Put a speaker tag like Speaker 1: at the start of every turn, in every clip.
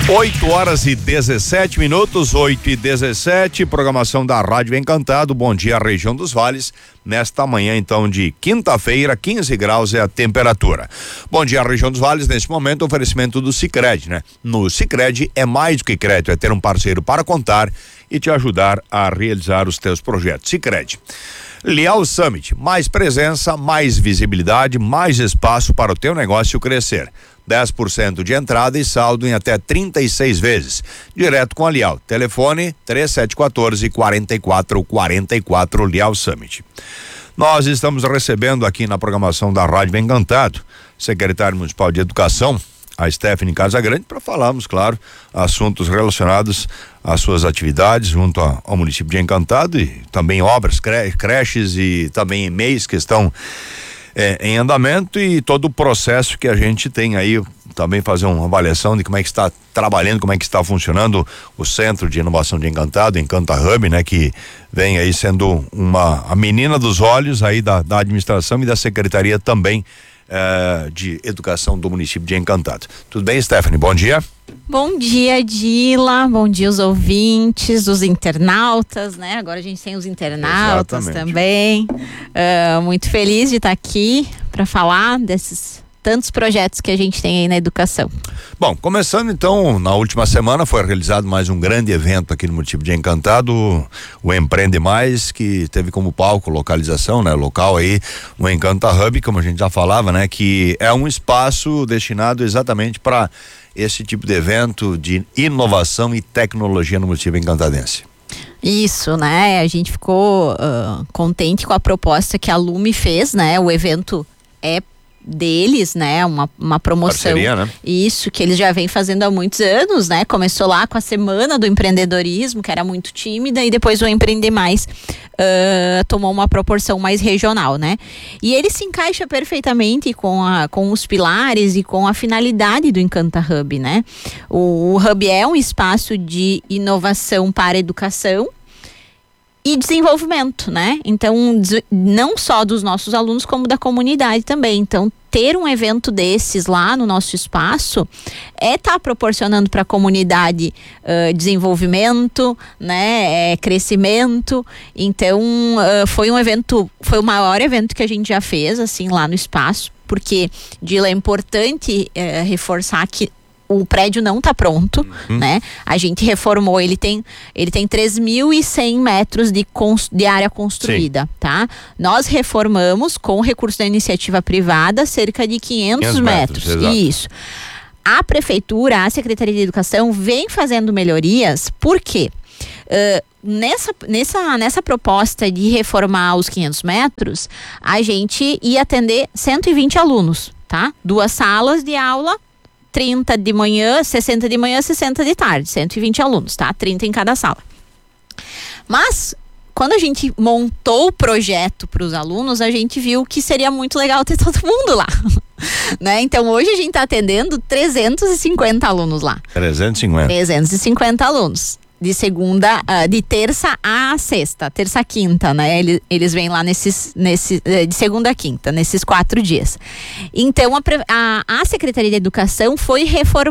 Speaker 1: 8h17, 8h17, programação da Rádio Encantado. Bom dia, região dos Vales. Nesta manhã, então, de quinta-feira, 15 graus é a temperatura. Bom dia, região dos Vales. Nesse momento, oferecimento do Sicredi, né? No Sicredi é mais do que crédito, é ter um parceiro para contar e te ajudar a realizar os teus projetos. Sicredi. Leal Summit, mais presença, mais visibilidade, mais espaço para o teu negócio crescer. 10% de entrada e saldo em até 36 vezes. Direto com a Leal. Telefone 3714-4444 Leal Summit. Nós estamos recebendo aqui na programação da Rádio Encantado, secretário municipal de Educação, a Stephanie Casagrande, para falarmos, claro, assuntos relacionados às suas atividades junto ao município de Encantado e também obras, creches e também e-mails que estão em andamento e todo o processo que a gente tem aí, também fazer uma avaliação de como é que está trabalhando, como é que está funcionando o Centro de Inovação de Encantado, Encanta Hub, né? Que vem aí sendo a menina dos olhos aí da administração e da secretaria também de educação do município de Encantado. Tudo bem, Stephanie? Bom dia.
Speaker 2: Bom dia, Dila. Bom dia, os ouvintes, os internautas, né? Agora a gente tem os internautas. Exatamente. Também. Muito feliz de estar aqui para falar desses tantos projetos que a gente tem aí na educação.
Speaker 1: Bom, começando então, na última semana foi realizado mais um grande evento aqui no município de Encantado, o Empreende Mais, que teve como palco, localização, né? Local aí, o Encanta Hub, como a gente já falava, né? Que é um espaço destinado exatamente para esse tipo de evento de inovação e tecnologia no município encantadense.
Speaker 2: Isso, né? A gente ficou contente com a proposta que a Lume fez, né? O evento é deles, né? Uma promoção.
Speaker 1: Parceria, né?
Speaker 2: Isso, que eles já vêm fazendo há muitos anos, né? Começou lá com a Semana do Empreendedorismo, que era muito tímida, e depois o Empreender Mais tomou uma proporção mais regional, né? E ele se encaixa perfeitamente com os pilares e com a finalidade do Encanta Hub, né? O Hub é um espaço de inovação para a educação e desenvolvimento, né? Então, não só dos nossos alunos, como da comunidade também. Então, ter um evento desses lá no nosso espaço tá proporcionando para a comunidade desenvolvimento, né? Crescimento. Então, foi um evento, foi o maior evento que a gente já fez, assim, lá no espaço, porque, Dila, é importante reforçar que o prédio não está pronto, né? A gente reformou, ele tem 3.100 metros de área construída. Sim. Tá? Nós reformamos com recurso da iniciativa privada cerca de 500 metros. Isso. A prefeitura, a Secretaria de Educação vem fazendo melhorias, por quê? Nessa proposta de reformar os 500 metros, a gente ia atender 120 alunos, tá? 2 salas de aula, 30 de manhã, 60 de manhã, 60 de tarde, 120 alunos, tá? 30 em cada sala. Mas, quando a gente montou o projeto para os alunos, a gente viu que seria muito legal ter todo mundo lá, né? Então, hoje a gente está atendendo 350 alunos lá. 350 alunos. De terça a sexta, terça a quinta, né? Eles vêm lá de segunda a quinta, nesses 4 dias. Então, a Secretaria de Educação foi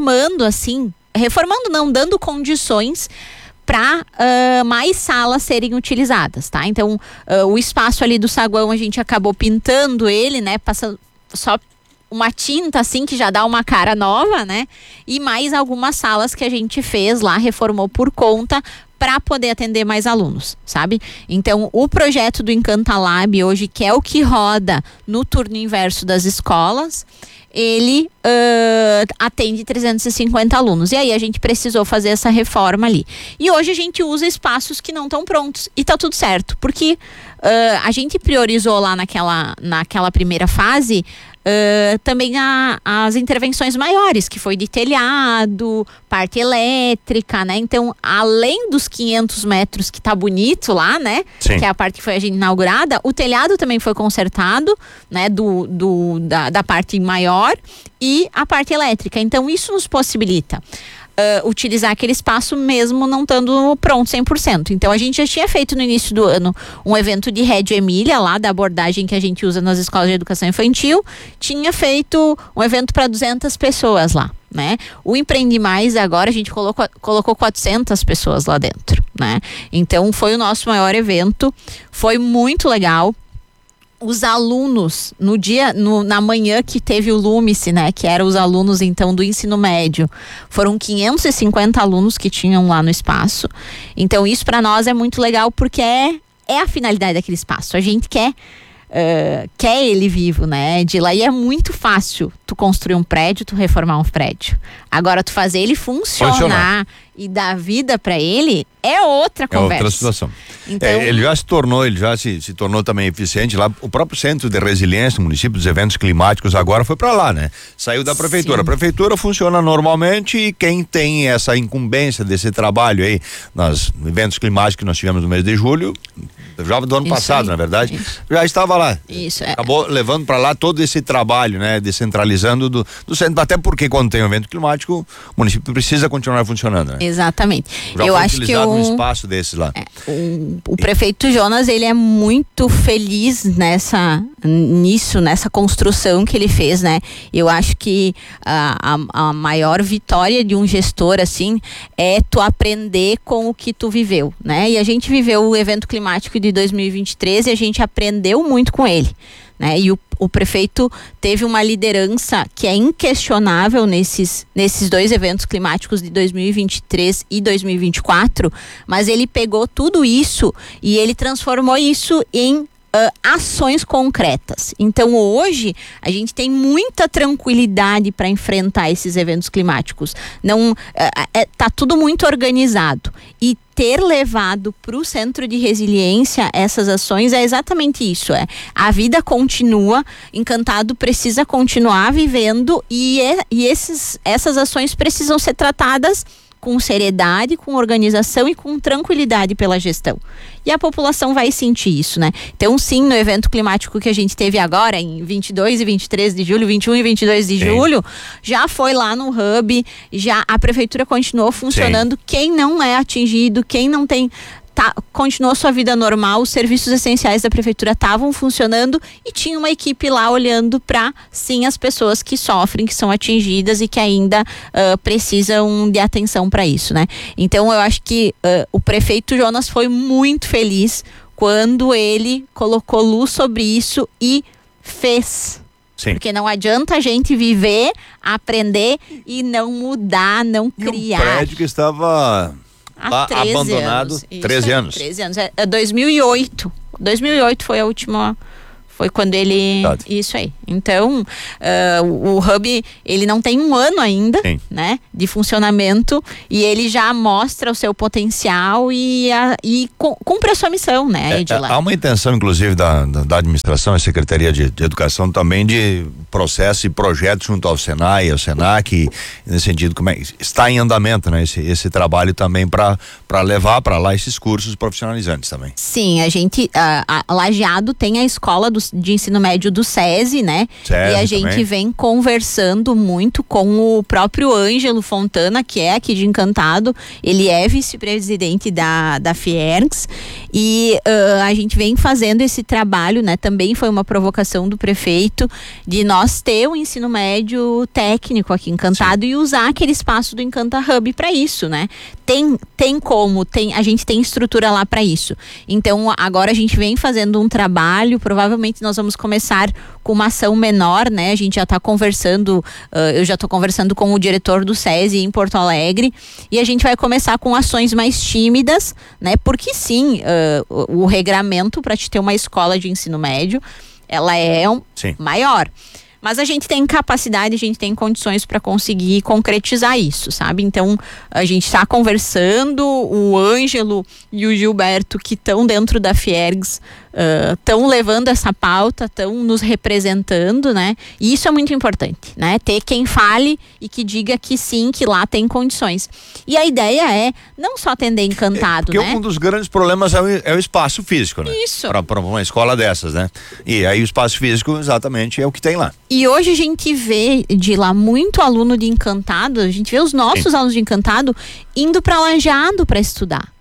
Speaker 2: dando condições para mais salas serem utilizadas, tá? Então, o espaço ali do saguão, a gente acabou pintando ele, né? Passando só uma tinta assim que já dá uma cara nova, né? E mais algumas salas que a gente fez lá, reformou por conta para poder atender mais alunos, sabe? Então, o projeto do Encanta Lab hoje, que é o que roda no turno inverso das escolas, ele atende 350 alunos. E aí a gente precisou fazer essa reforma ali. E hoje a gente usa espaços que não estão prontos. E tá tudo certo, porque a gente priorizou lá naquela primeira fase também as intervenções maiores, que foi de telhado, parte elétrica, né? Então, além dos 500 metros que tá bonito lá, né? Sim. Que é a parte que foi a gente inaugurada, o telhado também foi consertado, né? Da parte maior e a parte elétrica. Então, isso nos possibilita utilizar aquele espaço mesmo não estando pronto 100%. Então, a gente já tinha feito no início do ano um evento de Rédio Emília, lá da abordagem que a gente usa nas escolas de educação infantil. Tinha feito um evento para 200 pessoas lá, né? O Empreende Mais agora a gente colocou 400 pessoas lá dentro, né? Então foi o nosso maior evento, foi muito legal. Os alunos, na manhã que teve o Lumice, né, que eram os alunos então do ensino médio, foram 550 alunos que tinham lá no espaço. Então isso para nós é muito legal porque é a finalidade daquele espaço. A gente quer ele vivo, né, Edila? E é muito fácil tu construir um prédio, tu reformar um prédio. Agora tu fazer ele funcionar e dar vida para ele é outra conversa.
Speaker 1: É outra situação.
Speaker 2: Então,
Speaker 1: ele já se tornou também eficiente lá. O próprio Centro de Resiliência do município, dos eventos climáticos, agora foi para lá, né? Saiu da prefeitura. Sim. A prefeitura funciona normalmente e quem tem essa incumbência desse trabalho aí, nos eventos climáticos que nós tivemos no mês de julho, já do ano passado, na verdade, já estava lá.
Speaker 2: Isso,
Speaker 1: acabou levando para lá todo esse trabalho, né? Descentralizando do centro, até porque quando tem um evento climático, o município precisa continuar funcionando, né?
Speaker 2: Exatamente.
Speaker 1: Já
Speaker 2: eu
Speaker 1: foi
Speaker 2: acho que
Speaker 1: um espaço desses lá.
Speaker 2: O prefeito Jonas, ele é muito feliz nessa construção que ele fez, né? Eu acho que a maior vitória de um gestor, assim, é tu aprender com o que tu viveu, né? E a gente viveu o evento climático de 2023 e a gente aprendeu muito com ele, né? E o prefeito teve uma liderança que é inquestionável nesses dois eventos climáticos de 2023 e 2024, mas ele pegou tudo isso e ele transformou isso em ações concretas. Então hoje a gente tem muita tranquilidade para enfrentar esses eventos climáticos. Não tá tudo muito organizado e ter levado para o Centro de Resiliência essas ações é exatamente isso. A vida continua, Encantado precisa continuar vivendo e essas ações precisam ser tratadas com seriedade, com organização e com tranquilidade pela gestão. E a população vai sentir isso, né? Então, sim, no evento climático que a gente teve agora, em 22 e 23 de julho, 21 e 22 de julho, já foi lá no Hub, já a prefeitura continuou funcionando. Sim. Quem não é atingido, quem não tem... continuou sua vida normal, os serviços essenciais da prefeitura estavam funcionando e tinha uma equipe lá olhando para, sim, as pessoas que sofrem, que são atingidas e que ainda precisam de atenção para isso, né? Então eu acho que o prefeito Jonas foi muito feliz quando ele colocou luz sobre isso e fez. Sim. Porque não adianta a gente viver, aprender e não mudar, não criar.
Speaker 1: Um prédio que estava... abandonado
Speaker 2: anos.
Speaker 1: 13 anos.
Speaker 2: 13 anos. É 2008. 2008 foi a última. Foi quando ele... Isso aí. Então, o Hub, ele não tem um ano ainda, né, de funcionamento e ele já mostra o seu potencial e cumpre a sua missão, né, Edila?
Speaker 1: Há uma intenção, inclusive, da administração e Secretaria de Educação também de processo e projetos junto ao Senai, ao Senac, nesse sentido, está em andamento, né, esse trabalho também para levar para lá esses cursos profissionalizantes também.
Speaker 2: Sim, a gente, a Lajeado tem a escola de ensino médio do SESI, né? E a gente também vem conversando muito com o próprio Ângelo Fontana, que é aqui de Encantado. Ele é vice-presidente da Fiergs e a gente vem fazendo esse trabalho, né? Também foi uma provocação do prefeito de nós ter o ensino médio técnico aqui em Encantado. Sim. E usar aquele espaço do Encanta Hub para isso, né? A gente tem estrutura lá para isso. Então agora a gente vem fazendo um trabalho, provavelmente nós vamos começar com uma ação menor, né? A gente já está conversando, eu já estou conversando com o diretor do SESI em Porto Alegre e a gente vai começar com ações mais tímidas, né? Porque sim, o regramento para te ter uma escola de ensino médio, ela é maior. Mas a gente tem capacidade, a gente tem condições para conseguir concretizar isso, sabe? Então, a gente está conversando, o Ângelo e o Gilberto, que estão dentro da Fiergs, estão levando essa pauta, estão nos representando, né? E isso é muito importante, né? Ter quem fale e que diga que sim, que lá tem condições. E a ideia é não só atender Encantado,
Speaker 1: porque
Speaker 2: né?
Speaker 1: Um dos grandes problemas é o espaço físico, né?
Speaker 2: Isso.
Speaker 1: Para uma escola dessas, né? E aí o espaço físico exatamente é o que tem lá.
Speaker 2: E hoje a gente vê de lá muito aluno de Encantado, a gente vê os nossos alunos de Encantado indo para Lajeado para estudar.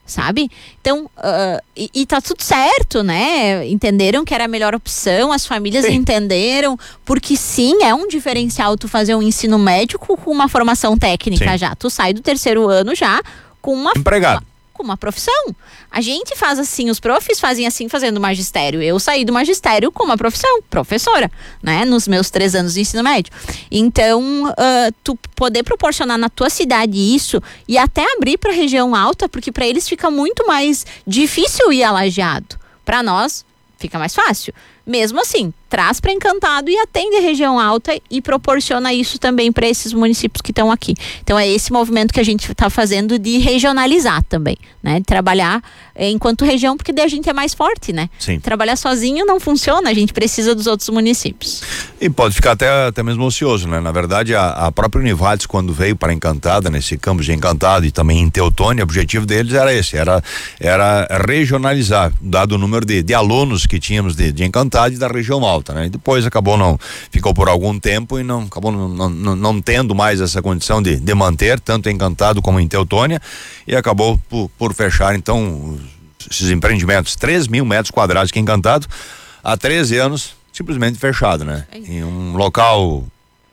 Speaker 2: sabe? Então, e tá tudo certo, né? Entenderam que era a melhor opção, as famílias entenderam, porque sim, é um diferencial tu fazer um ensino médico com uma formação técnica já. Tu sai do 3º ano já com uma...
Speaker 1: Empregado.
Speaker 2: Com uma profissão. A gente faz assim, os profs fazem assim fazendo magistério. Eu saí do magistério com uma profissão, professora, né? Nos meus 3 anos de ensino médio. Então, tu poder proporcionar na tua cidade isso e até abrir para região alta, porque para eles fica muito mais difícil ir a Lajeado. Para nós, fica mais fácil. Mesmo assim, traz para Encantado e atende a região alta e proporciona isso também para esses municípios que estão aqui. Então é esse movimento que a gente está fazendo de regionalizar também, né? De trabalhar enquanto região, porque daí a gente é mais forte, né?
Speaker 1: Sim.
Speaker 2: Trabalhar sozinho não funciona, a gente precisa dos outros municípios.
Speaker 1: E pode ficar até mesmo ocioso, né? Na verdade, a própria Univaltes, quando veio para Encantada, nesse campus de Encantado e também em Teutônia, o objetivo deles era esse, era regionalizar, dado o número de alunos que tínhamos de Encantado e da região alta, né? E depois ficou por algum tempo e acabou não tendo mais essa condição de manter, tanto em Encantado como em Teutônia, e acabou por fechar, então, esses empreendimentos, 3.000 metros quadrados que Encantado, há 13 anos, simplesmente fechado, né? Em um local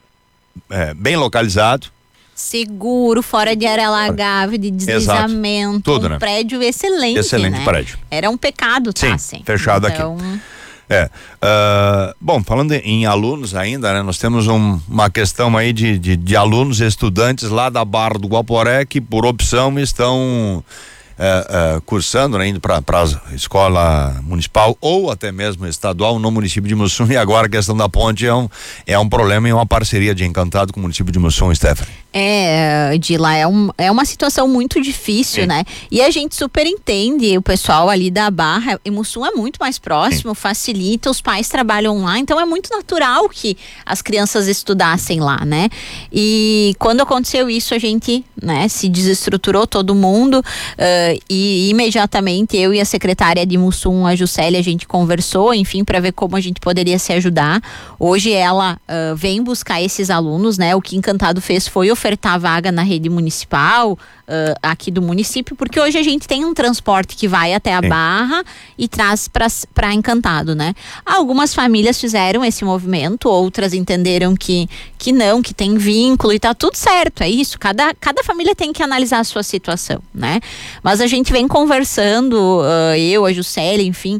Speaker 1: bem localizado,
Speaker 2: seguro, fora de área alagável, de deslizamento,
Speaker 1: tudo,
Speaker 2: um
Speaker 1: né?
Speaker 2: prédio excelente,
Speaker 1: né? Prédio.
Speaker 2: Era um pecado, tá?
Speaker 1: Sim, fechado então, aqui. Bom, falando em alunos ainda, né? Nós temos uma questão aí de alunos, estudantes lá da Barra do Guaporé que por opção estão cursando, né, indo para a escola municipal ou até mesmo estadual no município de Mussum, e agora a questão da ponte é um problema e uma parceria de Encantado com o município de Mussum, Stephanie.
Speaker 2: Dila, é uma situação muito difícil, né? E a gente super entende o pessoal ali da Barra, e Mussum é muito mais próximo, facilita, os pais trabalham lá, então é muito natural que as crianças estudassem lá, né? E quando aconteceu isso, a gente, né, se desestruturou todo mundo, e imediatamente eu e a secretária de Mussum, a Juscelia, a gente conversou, enfim, para ver como a gente poderia se ajudar. Hoje ela vem buscar esses alunos, né? O que Encantado fez foi ofertar vaga na rede municipal aqui do município, porque hoje a gente tem um transporte que vai até a Barra e traz para Encantado, né? Algumas famílias fizeram esse movimento, outras entenderam que não, que tem vínculo e tá tudo certo, é isso, cada família tem que analisar a sua situação, né? Mas a gente vem conversando, eu, a Juscelia, enfim,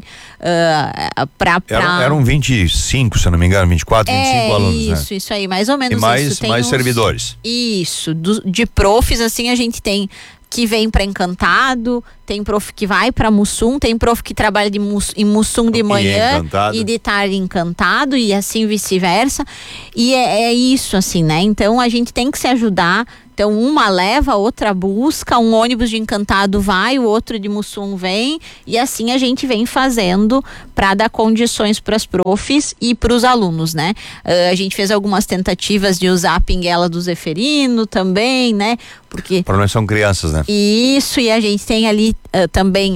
Speaker 1: Eram 25, se eu não me engano, 24, 25 alunos, né?
Speaker 2: Isso aí, mais ou menos.
Speaker 1: E
Speaker 2: isso.
Speaker 1: mais servidores.
Speaker 2: Isso, de profs, assim, a gente tem que vem para Encantado, tem prof que vai para Mussum, tem prof que trabalha em Mussum de manhã e de tarde Encantado, e assim vice-versa. E é isso, assim, né? Então a gente tem que se ajudar. Então uma leva, a outra busca, um ônibus de Encantado vai, o outro de Mussum vem, e assim a gente vem fazendo para dar condições para as profs e para os alunos, né? A gente fez algumas tentativas de usar a pinguela do Zeferino também, né? Porque
Speaker 1: para nós são crianças, né?
Speaker 2: Isso, e a gente tem ali também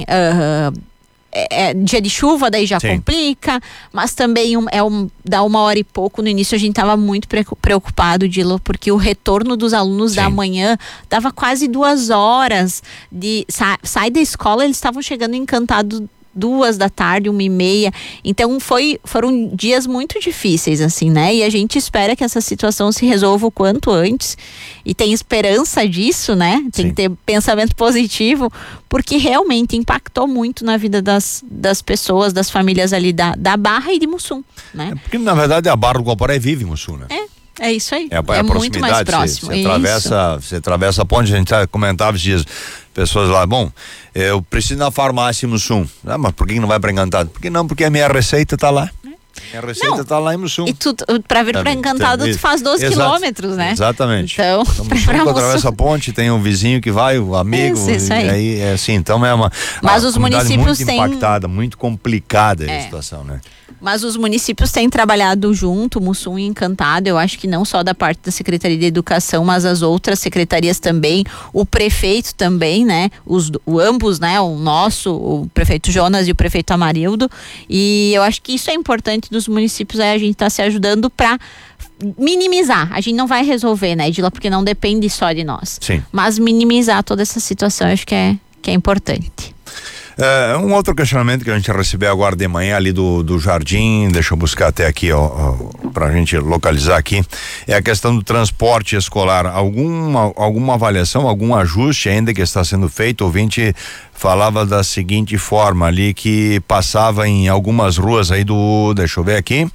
Speaker 2: dia de chuva, daí já complica, mas também dá 1h e pouco. No início a gente estava muito preocupado, Dilo, porque o retorno dos alunos da manhã dava quase 2 horas sai da escola, eles estavam chegando Encantado 2 da tarde, 1h30. Então foram dias muito difíceis, assim, né? E a gente espera que essa situação se resolva o quanto antes, e tem esperança disso, né? Tem que ter pensamento positivo, porque realmente impactou muito na vida das pessoas, das famílias ali da Barra e de Mussum, né?
Speaker 1: Porque na verdade a Barra do Guaporé vive em Mussum, né?
Speaker 2: É isso aí.
Speaker 1: É
Speaker 2: muito mais próximo.
Speaker 1: Você atravessa a ponte, a gente comentava esses dias, pessoas lá, bom, eu preciso na farmácia em Mussum. Ah, mas por que não vai para Encantado? Porque a minha receita tá lá. Minha receita tá lá em Mussum.
Speaker 2: E para vir para Encantado tu faz 12 quilômetros, né?
Speaker 1: Exatamente.
Speaker 2: Então
Speaker 1: Mussum, atravessa a ponte, tem um vizinho que vai, o amigo.
Speaker 2: Isso aí.
Speaker 1: E aí é assim, então é uma.
Speaker 2: Mas os municípios
Speaker 1: muito impactada, muito complicada a situação, né?
Speaker 2: Mas os municípios têm trabalhado junto, Mussum e Encantado, eu acho que não só da parte da Secretaria de Educação, mas as outras secretarias também, o prefeito também, né? Ambos, né? O prefeito Jonas e o prefeito Amarildo, e eu acho que isso é importante dos municípios, a gente tá se ajudando para minimizar. A gente não vai resolver, né, Edila, porque não depende só de nós.
Speaker 1: Sim.
Speaker 2: Mas minimizar toda essa situação, acho que que é importante.
Speaker 1: Um outro questionamento que a gente recebeu agora de manhã ali do Jardim, deixa eu buscar até aqui, pra gente localizar aqui, é a questão do transporte escolar. Alguma avaliação, algum ajuste ainda que está sendo feito? O ouvinte falava da seguinte forma ali, que passava em algumas ruas aí deixa eu ver aqui,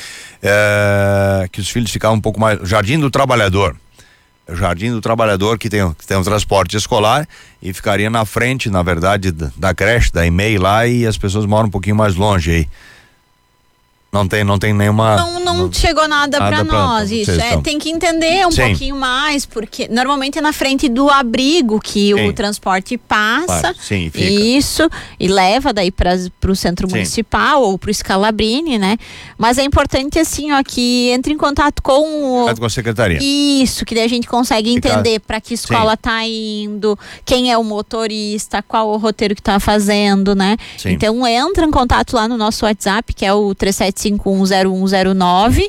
Speaker 1: que os filhos ficavam um pouco mais, Jardim do Trabalhador, que tem um transporte escolar e ficaria na frente, na verdade, da creche, da EMEI lá, e as pessoas moram um pouquinho mais longe aí. Não tem nenhuma...
Speaker 2: Não chegou nada para nós, isso. Tem que entender um
Speaker 1: Sim.
Speaker 2: pouquinho mais, porque normalmente é na frente do abrigo que
Speaker 1: Sim.
Speaker 2: o transporte passa.
Speaker 1: Sim, fica.
Speaker 2: Isso, e leva daí para o centro
Speaker 1: Sim.
Speaker 2: municipal ou para o Scalabrini, né? Mas é importante, assim, ó, que entre em contato com
Speaker 1: Com a secretaria.
Speaker 2: Isso, que daí a gente consegue entender para que escola
Speaker 1: Sim.
Speaker 2: tá indo, quem é o motorista, qual o roteiro que tá fazendo, né?
Speaker 1: Sim.
Speaker 2: Então entra em contato lá no nosso WhatsApp, que é o 37510109.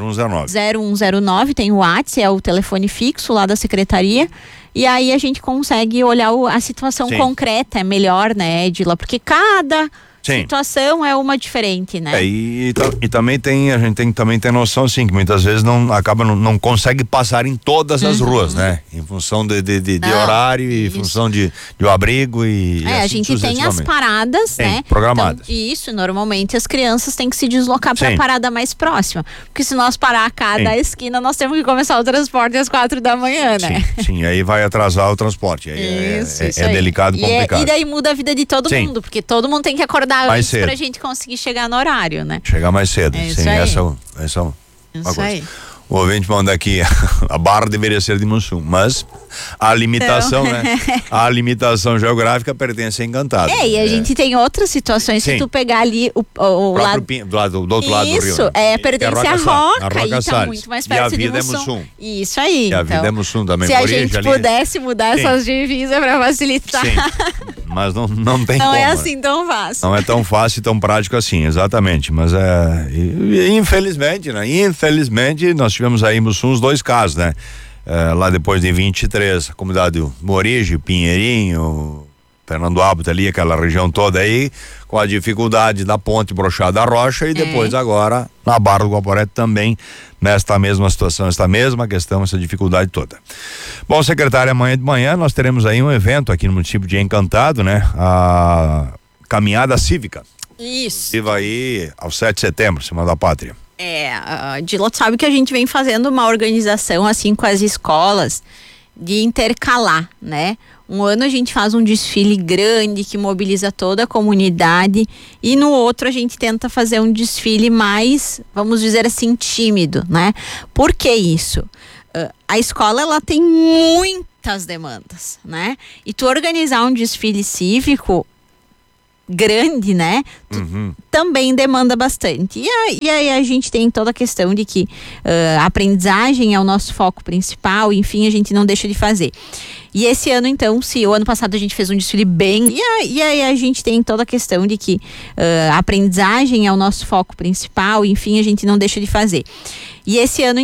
Speaker 1: 0109.
Speaker 2: Tem o WhatsApp, é o telefone fixo lá da secretaria. E aí a gente consegue olhar a situação
Speaker 1: Sim.
Speaker 2: concreta, é melhor, né, Edila? Porque cada
Speaker 1: Sim.
Speaker 2: situação é uma diferente, né?
Speaker 1: E também a gente tem que também ter noção, assim, que muitas vezes não consegue passar em todas as ruas, né? Em função de horário, e em função de abrigo e
Speaker 2: a
Speaker 1: assim
Speaker 2: gente tem as paradas, né?
Speaker 1: Programadas.
Speaker 2: Então, isso, normalmente as crianças têm que se deslocar para a
Speaker 1: Sim.
Speaker 2: parada mais próxima. Porque se nós parar a cada
Speaker 1: Sim.
Speaker 2: esquina, nós temos que começar o transporte às 4 da manhã, né?
Speaker 1: Sim, aí vai atrasar o transporte.
Speaker 2: Isso
Speaker 1: É
Speaker 2: aí.
Speaker 1: delicado e complicado.
Speaker 2: E daí muda a vida de todo
Speaker 1: Sim.
Speaker 2: mundo, porque todo mundo tem que acordar
Speaker 1: Mais
Speaker 2: antes
Speaker 1: cedo.
Speaker 2: pra gente conseguir chegar no horário, né?
Speaker 1: Chegar mais cedo.
Speaker 2: É isso
Speaker 1: Sim,
Speaker 2: aí.
Speaker 1: essa é uma
Speaker 2: Isso
Speaker 1: coisa.
Speaker 2: aí.
Speaker 1: O ouvinte manda aqui, a barra deveria ser de Mussum, mas a limitação,
Speaker 2: Então.
Speaker 1: né? A limitação geográfica pertence a Encantado.
Speaker 2: E a gente tem outras situações,
Speaker 1: Sim.
Speaker 2: se tu pegar ali o lado...
Speaker 1: do outro lado do rio.
Speaker 2: Isso,
Speaker 1: Né?
Speaker 2: pertence à Roca, e tá
Speaker 1: Salles.
Speaker 2: muito mais
Speaker 1: E
Speaker 2: perto
Speaker 1: a
Speaker 2: de
Speaker 1: vida
Speaker 2: Mussum.
Speaker 1: é Mussum.
Speaker 2: Isso aí.
Speaker 1: E a
Speaker 2: então,
Speaker 1: vida é Mussum também.
Speaker 2: se a
Speaker 1: Origem
Speaker 2: gente
Speaker 1: ali.
Speaker 2: pudesse mudar
Speaker 1: Sim.
Speaker 2: essas divisas pra facilitar,
Speaker 1: Sim, mas não tem
Speaker 2: não
Speaker 1: como.
Speaker 2: é
Speaker 1: né?
Speaker 2: assim tão fácil.
Speaker 1: Não é tão fácil e tão prático assim, exatamente. Mas infelizmente, né? Infelizmente, nós tivemos aí em Mussum os dois casos, né? Lá depois de 23, a comunidade Morige, Pinheirinho, Fernando Abut ali, aquela região toda aí, com a dificuldade da ponte Brochada da Rocha, e depois agora na Barra do Guaporé também, nesta mesma situação, esta mesma questão, essa dificuldade toda. Bom, secretária, amanhã de manhã nós teremos aí um evento aqui no município de Encantado, né? A caminhada cívica.
Speaker 2: Isso.
Speaker 1: Viva aí ao 7 de setembro, Semana da Pátria.
Speaker 2: Dila sabe que a gente vem fazendo uma organização assim com as escolas de intercalar, né? Um ano a gente faz um desfile grande que mobiliza toda a comunidade, e no outro a gente tenta fazer um desfile mais, vamos dizer assim, tímido, né? Por que isso? A escola, ela tem muitas demandas, né? E tu organizar um desfile cívico grande, né? Também demanda bastante. E aí a gente tem toda a questão de que a aprendizagem é o nosso foco principal, enfim, a gente não deixa de fazer. E esse ano, então, se o ano passado a gente fez um desfile bem, e aí a gente tem toda a questão de que a aprendizagem é o nosso foco principal, enfim, a gente não deixa de fazer. E esse ano